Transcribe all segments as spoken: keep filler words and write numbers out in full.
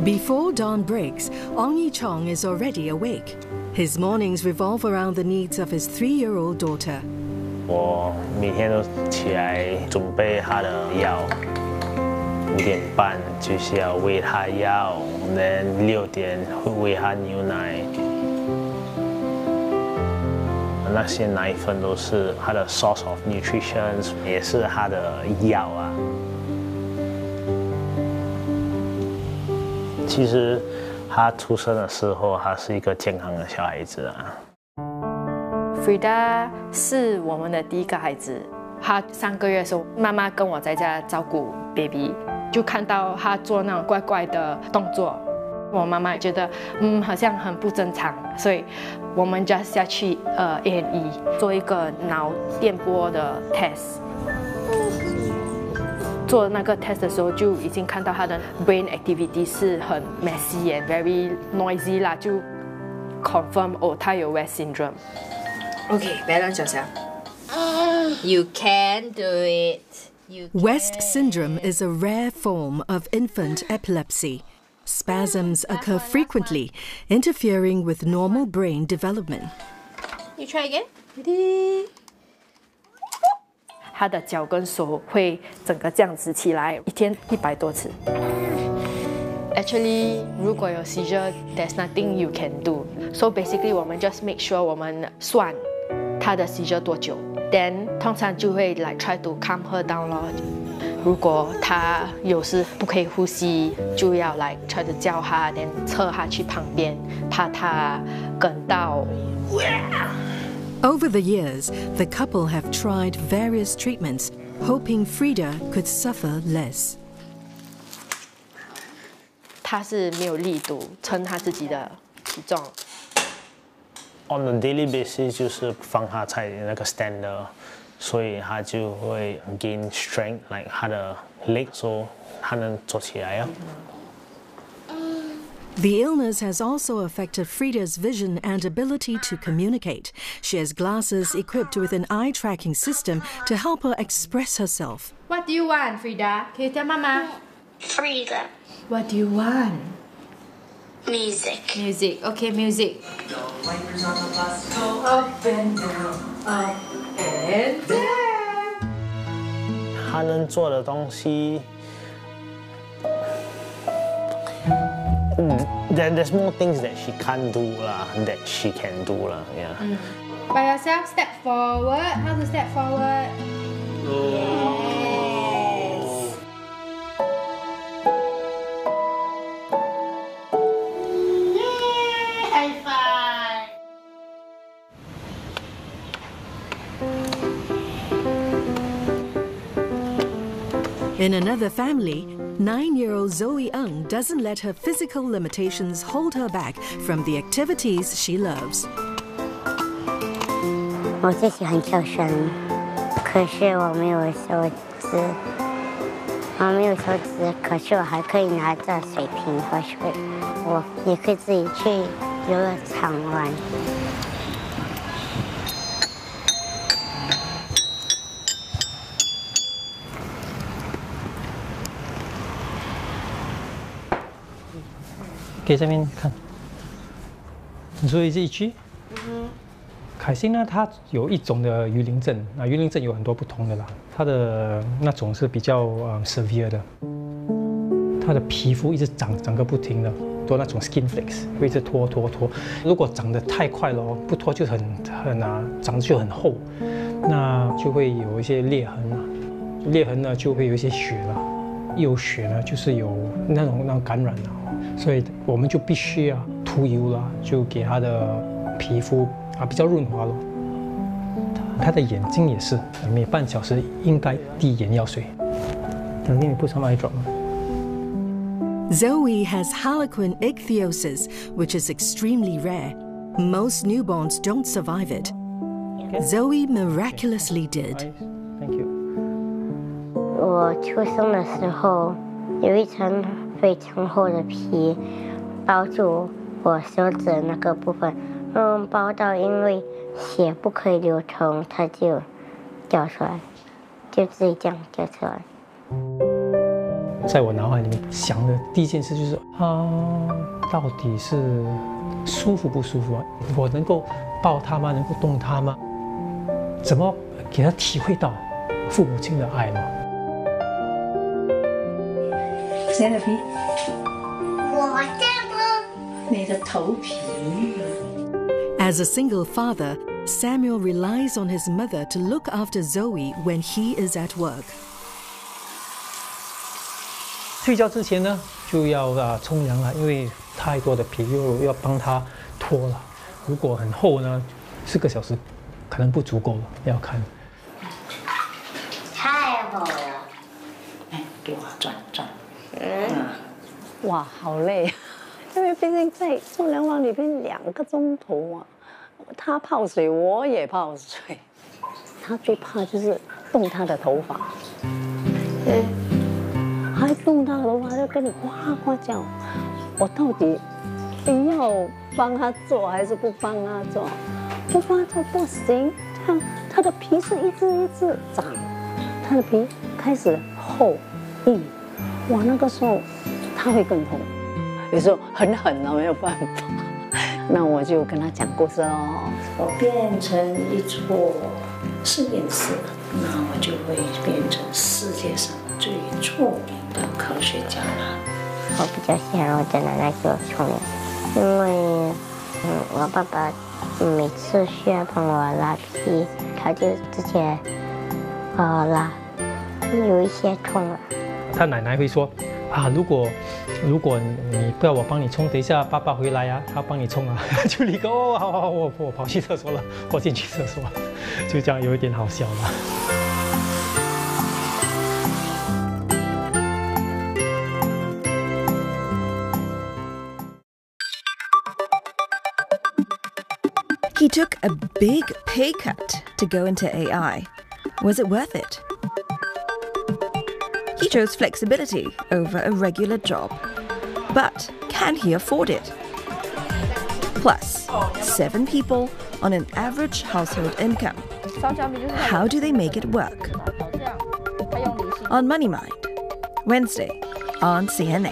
Before dawn breaks, Ong Yi Chong is already awake. His mornings revolve around the needs of his three-year-old daughter. 我每天都起来准备他的药，五点半就是要喂他药，然后六点会喂他牛奶。那些奶粉都是他的 source of nutrition， 也是他的药啊。其实他出生的时候，他是一个健康的小孩子啊。 Frida 是我们的第一个孩子，她三个月的时候，妈妈跟我在家照顾 baby， 就看到她做那种怪怪的动作，我妈妈觉得嗯好像很不正常，所以我们就下去呃 A and E 做一个脑电波的 test。做那个 test 的时候就已经看到她的 brain activity 是很 messy and very noisy 啦，就 confirm 哦她有 West syndrome。 Okay, 不要乱想想。You can do it. You can. West syndrome is a rare form of infant epilepsy. Spasms occur frequently, interfering with normal brain development. You try again. Ready? 他的脚跟手会整个这样子起来，一天一百多次。Actually， 如果有 seizure, there's nothing you can do. So basically， 我们 just make sure 我们算他的 seizure 多久 ，then 通常就会来 try to calm her down 咯。如果他有时不可以呼吸，就要来 try to 叫他 ，then 侧他去旁边，怕他哽到。 Over the years, the couple have tried various treatments, hoping Frida could suffer less. 他是没有力度撑他自己的体重。 On a daily basis 就是放他在那个 stander， 所以他就会 gain strength， like 他的 leg， so 他能坐起来啊。 The illness has also affected Frida's vision and ability to communicate. She has glasses equipped with an eye tracking system to help her express herself. What do you want, Frida? Can you tell Mama? Frida. What do you want? Music. Music. Okay, music. Wipers on the bus go up and down, up and down. 他能做的东西。There, there's more things that she can't do lah, that she can do lah, yeah. Mm. By yourself, step forward. How to step forward? Oh. Yes. Yay! High five. In another family, nine-year-old Zoe Ng doesn't let her physical limitations hold her back from the activities she loves. 我最喜欢跳绳，可是我没有手指，我没有手指，可是我还可以拿着水瓶喝水，我也可以自己去游乐场玩。 给这边看，你说这一句。嗯。凯欣呢，他有一种的鱼鳞症啊，鱼鳞症有很多不同的啦，他的那种是比较呃 severe 的，他的皮肤一直长长个不停的，多那种 skin flakes 会一直脱脱脱，如果长得太快了哦，不脱就很很啊，长得就很厚，那就会有一些裂痕啊，裂痕呢就会有一些血了，一有血呢就是有那种那种感染了，所以我们就必须啊涂油啦，就给他的皮肤。啊，比较润滑咯。他的眼睛也是，每半小时应该滴眼药水。能给你铺上eye drop吗？ Zoe has harlequin ichthyosis, which is extremely rare. Most newborns don't survive it. Zoe miraculously did. Thank you. 我出生的时候，有一层非常厚的皮包住我手指的那个部分。嗯，包到因为血不可以流通，它就掉出来，就自己这样掉出来。 在我脑海里面想的第一件事就是，他到底是舒服不舒服啊？我能够抱他吗？能够动他吗？怎么给他体会到父母亲的爱吗？ 谁的皮？ 我这个。 你的头皮。 As a single father, Samuel relies on his mother to look after Zoe when he is at work. 睡觉之前呢，就要啊冲凉了，因为太多的皮又要帮他脱了。如果很厚呢，四个小时可能不足够了，要看。 太好了！ 哎，给我转转。 嗯。 哇，好累，因为毕竟在冲凉房里边两个钟头啊，他泡水，我也泡水。他最怕就是动他的头发。嗯。还动他的头发，就跟你呱呱叫。我到底要帮他做还是不帮他做？不帮他做不行，这样他的皮是一直一直长，他的皮开始厚硬，哇，那个时候他会更痛。有时候很狠了，没有办法。那我就跟他讲故事哦，我变成一座实验室，那我就会变成世界上最著名的科学家了。 我比较想要我的奶奶给我冲凉，因为嗯，我爸爸每次需要帮我拉皮，他就直接呃拉，有一些痛了。 他奶奶会说啊，如果如果你不要我帮你冲，等一下爸爸回来啊，他帮你冲啊，就立刻哦，好好好，我我跑去厕所了，我进去厕所，就这样有一点好笑了。 He took a big pay cut to go into A I. Was it worth it? He chose flexibility over a regular job. But can he afford it? Plus, seven people on an average household income. How do they make it work? On Money Mind, Wednesday on C N A.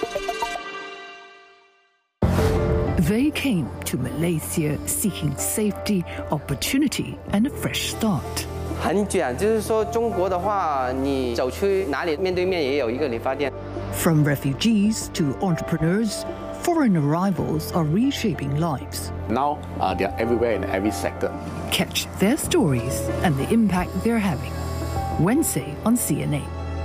They came to Malaysia seeking safety, opportunity, and a fresh start. 很卷，就是说中国的话，你走去哪里面对面也有一个理发店。 From refugees to entrepreneurs, foreign arrivals are reshaping lives. Now uh, they are everywhere in every sector. Catch their stories and the impact they're having. Wednesday on C N A.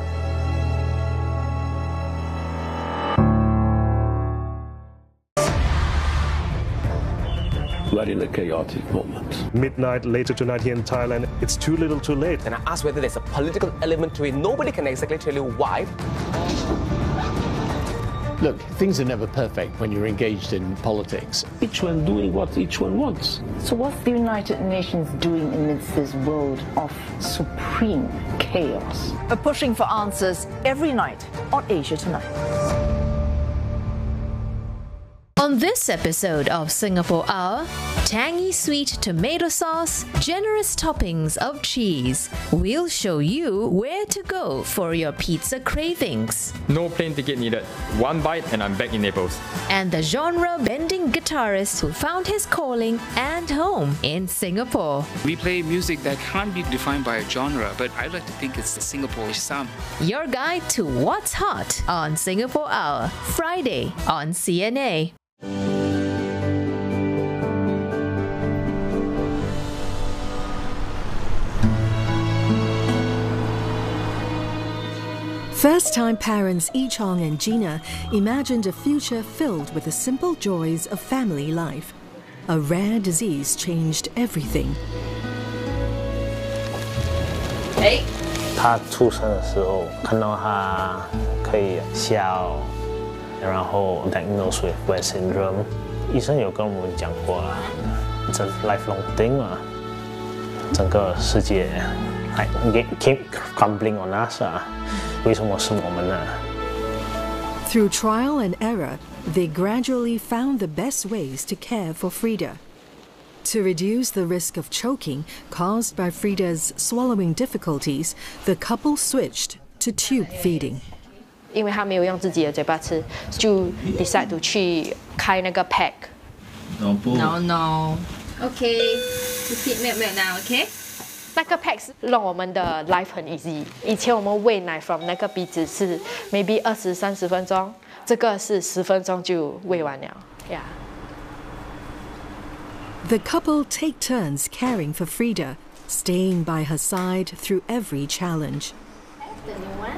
We're in a chaotic moment. Midnight later tonight here in Thailand, it's too little too late. And I asked whether there's a political element to it. Nobody can exactly tell you why. Look, things are never perfect when you're engaged in politics. Each one doing what each one wants. So what's the United Nations doing amidst this world of supreme chaos? We're pushing for answers every night on Asia Tonight. On this episode of Singapore Hour, tangy sweet tomato sauce, generous toppings of cheese. We'll show you where to go for your pizza cravings. No plane ticket needed. One bite and I'm back in Naples. And the genre-bending guitarist who found his calling and home in Singapore. We play music that can't be defined by a genre, but I like to think it's the Singapore sound. Your guide to what's hot on Singapore Hour, Friday on C N A. First-time parents Yi Chong and Gina imagined a future filled with the simple joys of family life. A rare disease changed everything. 哎，他出生的时候看到他可以笑，然后 diagnosed with Rett syndrome， 医生有跟我们讲过啦，这 lifelong thing 啊，整个世界 like keep crumbling on us 啊。 Through trial and error, they gradually found the best ways to care for Frida. To reduce the risk of choking caused by Frida's swallowing difficulties, the couple switched to tube feeding. 因为他没有用自己的嘴巴吃，就 decide to 去开那个 pack。 No no. Okay. You feed milk milk now, okay? 那个 pack 是让我们的 life 很 easy。以前我们喂奶 from 那个鼻子是 maybe 二十三十分钟，这个是十分钟就喂完了。Yeah. The couple take turns caring for Frida, staying by her side through every challenge. The new one.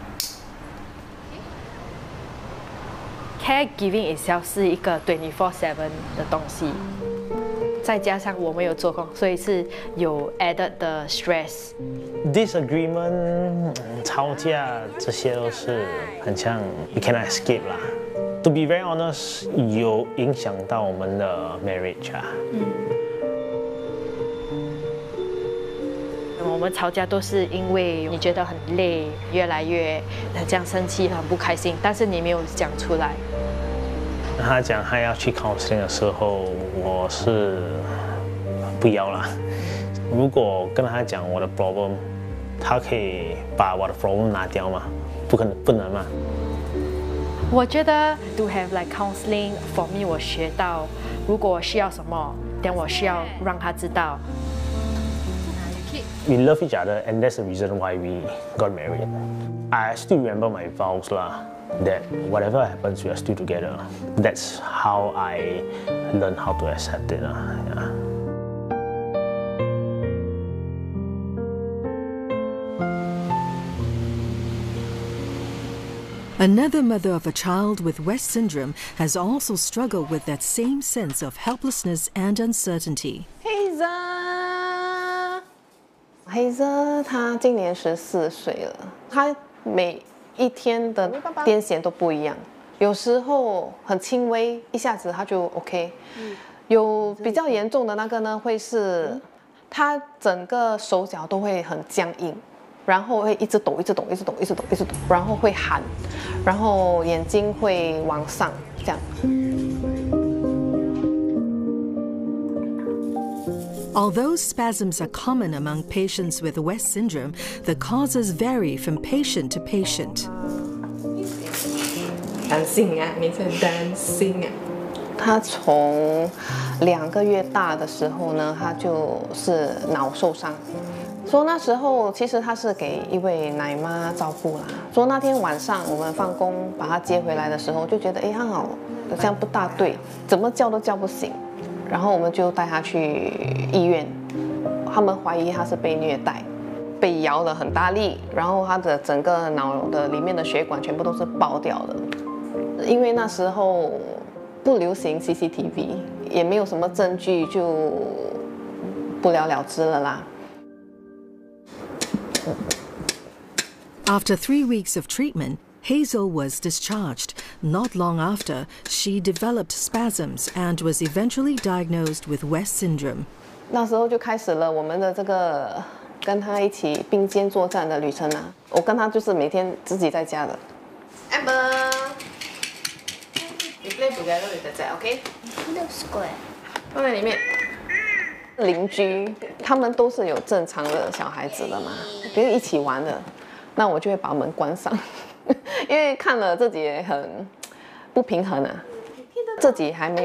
Caregiving itself 是一个 twenty-four seven 的东西，再加上我们有做工，所以是有 added 的 stress。 Disagreement 吵架这些都是很像 you cannot escape 啦。To be very honest， 有影响到我们的 marriage 啊。嗯。 我们吵架都是因为你觉得很累，越来越这样生气，很不开心，但是你没有讲出来。 他讲他要去 counseling 的时候，我是不要啦。如果跟他讲我的 problem， 他可以把我的 problem 拿掉吗？不可能，不能嘛。 我觉得 to have like counseling for me， 我学到如果我需要什么，但我需要让他知道。 We love each other, and that's the reason why we got married. I still remember my vows lah. That whatever happens, we are still together. That's how I learned how to accept it lah. Yeah. Another mother of a child with West syndrome has also struggled with that same sense of helplessness and uncertainty. Hazel， Hazel 她今年十四岁了，她每一天的癫痫都不一样，有时候很轻微，一下子她就 OK， 有比较严重的那个呢，会是她整个手脚都会很僵硬。然后会一直抖，一直抖，一直抖，一直抖，一直抖，然后会喊，然后眼睛会往上，这样。 Although spasms are common among patients with West syndrome, the causes vary from patient to patient. 担心啊，你很担心啊。他从两个月大的时候呢，他就是脑受伤。说那时候其实他是给一位奶妈照顾啦。说那天晚上我们放工把他接回来的时候，就觉得哎，他好这样不大对，怎么叫都叫不醒。然后我们就带他去医院，他们怀疑他是被虐待，被摇了很大力，然后他的整个脑的里面的血管全部都是爆掉的。因为那时候不流行 C C T V， 也没有什么证据，就不了了之了啦。 After three weeks of treatment, Hazel was discharged. Not long after, she developed spasms and was eventually diagnosed with West syndrome. 那时候就开始了我们的这个跟他一起并肩作战的旅程啊！我跟他就是每天自己在家的。Amber, we play together with the cat, okay? The square. 放在里面。邻居他们都是有正常的小孩子的嘛，比如一起玩的。那我就会把门关上，因为看了自己也很不平衡啊，自己还没有。